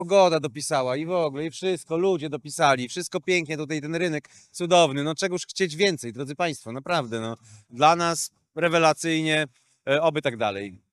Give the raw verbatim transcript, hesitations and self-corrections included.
pogoda dopisała i w ogóle, i wszystko, ludzie dopisali, wszystko pięknie, tutaj ten rynek cudowny, no czegoż chcieć więcej, drodzy Państwo, naprawdę, no. Dla nas rewelacyjnie, e, oby tak dalej.